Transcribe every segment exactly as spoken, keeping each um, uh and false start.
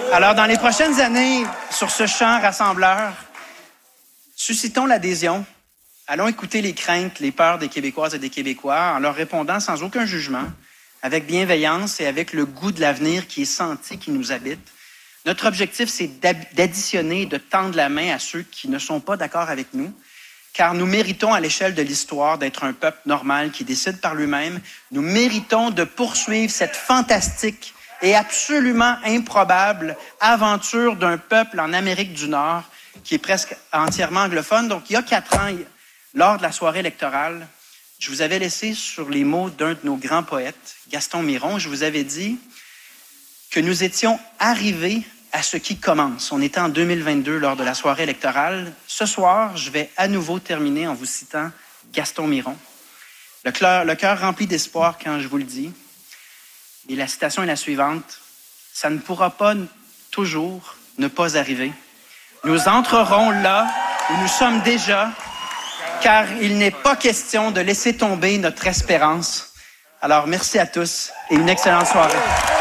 Alors, dans les prochaines années, sur ce champ rassembleur, suscitons l'adhésion. Allons écouter les craintes, les peurs des Québécoises et des Québécois en leur répondant sans aucun jugement, avec bienveillance et avec le goût de l'avenir qui est senti, qui nous habite. Notre objectif, c'est d'additionner, de tendre la main à ceux qui ne sont pas d'accord avec nous, car nous méritons à l'échelle de l'histoire d'être un peuple normal qui décide par lui-même. Nous méritons de poursuivre cette fantastique et absolument improbable aventure d'un peuple en Amérique du Nord qui est presque entièrement anglophone. Donc, il y a quatre ans, lors de la soirée électorale, je vous avais laissé sur les mots d'un de nos grands poètes, Gaston Miron. Je vous avais dit que nous étions arrivés à ce qui commence. On était en deux mille vingt-deux lors de la soirée électorale. Ce soir, je vais à nouveau terminer en vous citant Gaston Miron. Le cœur, le cœur rempli d'espoir quand je vous le dis. Et la citation est la suivante. Ça ne pourra pas toujours ne pas arriver. Nous entrerons là où nous sommes déjà, car il n'est pas question de laisser tomber notre espérance. Alors, merci à tous et une excellente soirée.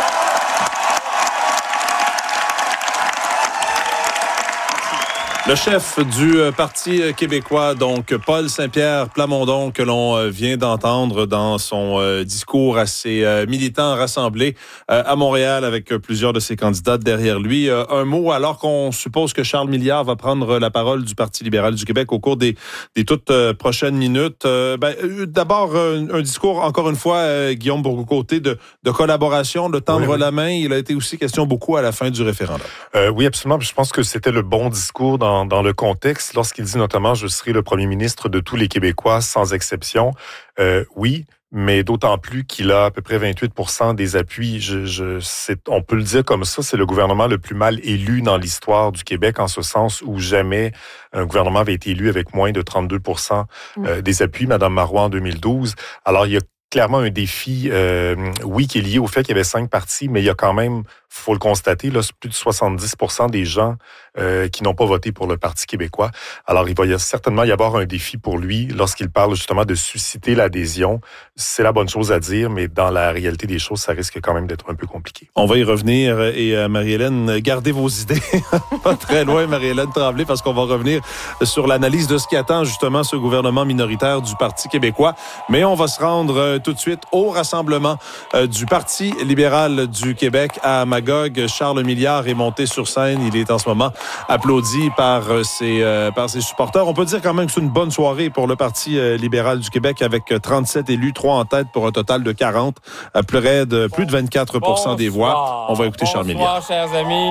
Le chef du Parti québécois, donc Paul Saint-Pierre Plamondon, que l'on vient d'entendre dans son discours à ses militants rassemblés à Montréal avec plusieurs de ses candidats derrière lui. Un mot, alors qu'on suppose que Charles Milliard va prendre la parole du Parti libéral du Québec au cours des, des toutes prochaines minutes. Ben, d'abord, un, un discours, encore une fois, Guillaume Bourgault-Côté, de, de collaboration, de tendre oui, oui. la main. Il a été aussi question beaucoup à la fin du référendum. Euh, oui, absolument. Je pense que c'était le bon discours dans dans le contexte, lorsqu'il dit notamment « Je serai le premier ministre de tous les Québécois, sans exception euh, », oui, mais d'autant plus qu'il a à peu près vingt-huit pour cent des appuis. Je, je, c'est, on peut le dire comme ça, c'est le gouvernement le plus mal élu dans l'histoire du Québec, en ce sens où jamais un gouvernement avait été élu avec moins de trente-deux pour cent euh, des appuis. Madame Marois en deux mille douze. Alors, il y a clairement un défi, euh, oui, qui est lié au fait qu'il y avait cinq partis, mais il y a quand même, faut le constater, là, plus de soixante-dix pour cent des gens euh, qui n'ont pas voté pour le Parti québécois. Alors, il va y a certainement y avoir un défi pour lui lorsqu'il parle justement de susciter l'adhésion. C'est la bonne chose à dire, mais dans la réalité des choses, ça risque quand même d'être un peu compliqué. On va y revenir et euh, Marie-Hélène, gardez vos idées. Pas très loin, Marie-Hélène Tremblay, parce qu'on va revenir sur l'analyse de ce qui attend justement ce gouvernement minoritaire du Parti québécois. Mais on va se rendre euh, tout de suite au rassemblement euh, du Parti libéral du Québec à Magog. Charles Milliard est monté sur scène. Il est en ce moment applaudi par euh, ses, euh, par ses supporters. On peut dire quand même que c'est une bonne soirée pour le Parti euh, libéral du Québec avec trente-sept élus, trois en tête pour un total de quarante, à près de plus de vingt-quatre pour cent des voix. On va écouter Charles Milliard. Bonsoir, chers amis.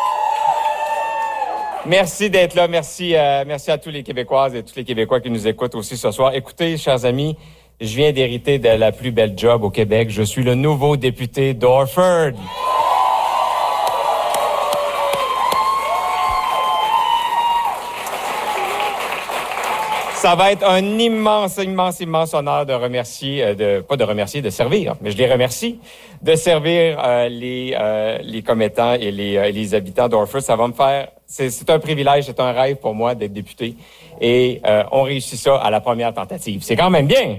Merci d'être là. Merci, euh, merci à tous les Québécoises et tous les Québécois qui nous écoutent aussi ce soir. Écoutez, chers amis, je viens d'hériter de la plus belle job au Québec. Je suis le nouveau député d'Orford. Ça va être un immense, immense, immense honneur de remercier, de pas de remercier, de servir, mais je les remercie, de servir euh, les euh, les commettants et les euh, les habitants d'Orford. Ça va me faire, c'est, c'est un privilège, c'est un rêve pour moi d'être député. Et euh, on réussit ça à la première tentative. C'est quand même bien.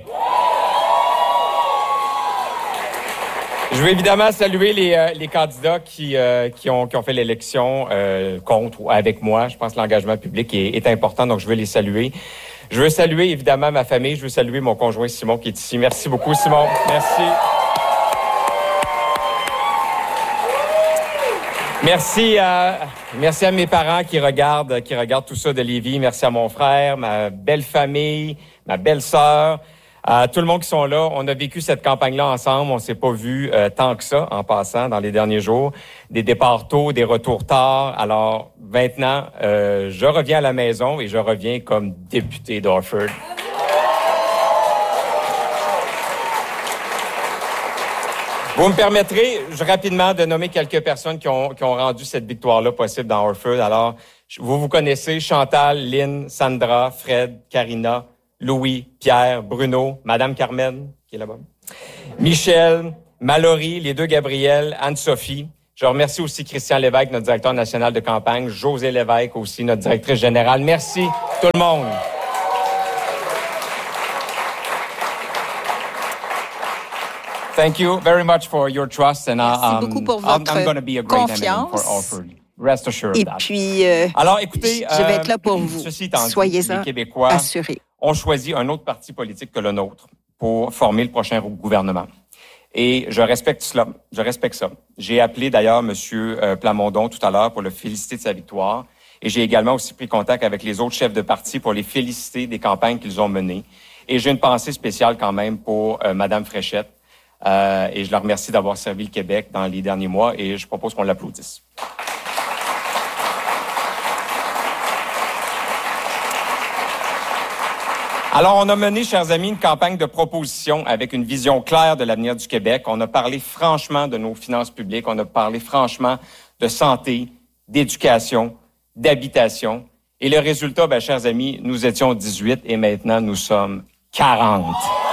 Je veux évidemment saluer les, euh, les candidats qui, euh, qui, ont, qui ont fait l'élection euh, contre ou avec moi. Je pense que l'engagement public est, est important, donc je veux les saluer. Je veux saluer évidemment ma famille. Je veux saluer mon conjoint Simon qui est ici. Merci beaucoup, Simon. Merci. Merci à, merci à mes parents qui regardent, qui regardent tout ça de Lévis. Merci à mon frère, ma belle famille, ma belle-sœur, à tout le monde qui sont là. On a vécu cette campagne-là ensemble. On s'est pas vu euh, tant que ça en passant dans les derniers jours. Des départs tôt, des retours tard. Alors maintenant, euh, je reviens à la maison et je reviens comme député d'Orford. Vous me permettrez je, rapidement de nommer quelques personnes qui ont, qui ont rendu cette victoire-là possible dans Orford. Alors, vous vous connaissez Chantal, Lynn, Sandra, Fred, Karina, Louis, Pierre, Bruno, Madame Carmen, qui est là-bas, Michel, Mallory, les deux Gabriel, Anne-Sophie. Je remercie aussi Christian Lévesque, notre directeur national de campagne, José Lévesque aussi, notre directrice générale. Merci tout le monde. Thank you very much for your trust. And Merci um, beaucoup pour I'm, votre I'm going to be a great M L A for confiance. Alford. Rest assured of Et that. puis, euh, Alors, écoutez, je vais euh, être là pour vous. Ceci étant dit, Soyez-en les Québécois assurés. ont choisi un autre parti politique que le nôtre pour former le prochain gouvernement. Et je respecte cela. Je respecte ça. J'ai appelé d'ailleurs M. Plamondon tout à l'heure pour le féliciter de sa victoire. Et j'ai également aussi pris contact avec les autres chefs de parti pour les féliciter des campagnes qu'ils ont menées. Et j'ai une pensée spéciale quand même pour euh, Mme Fréchette. Euh, et je la remercie d'avoir servi le Québec dans les derniers mois. Et je propose qu'on l'applaudisse. Alors, on a mené, chers amis, une campagne de propositions avec une vision claire de l'avenir du Québec. On a parlé franchement de nos finances publiques. On a parlé franchement de santé, d'éducation, d'habitation. Et le résultat, ben, chers amis, nous étions dix-huit et maintenant nous sommes quarante.